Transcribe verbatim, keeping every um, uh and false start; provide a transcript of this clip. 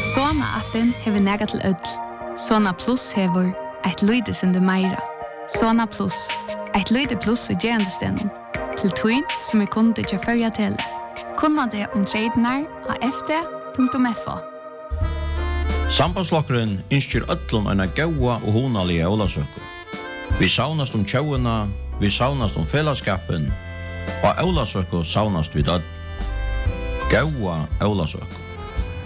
Sona-appen hever nega til ødel. Sona Plus hever eit lyde sindu meira. Sona Plus, eit lyde plus i gerandestenen. Til tøyn som er kunde til førja tele. Kunna det om tradenar av f d punktum f o. Sambandslokkeren innskjer ødlun eina gaua og honalige aulasøkku. Vi saunast om tjauina, vi saunast om fellesskapen, og aulasøkku saunast vid ødl. Gaua aulasøkku.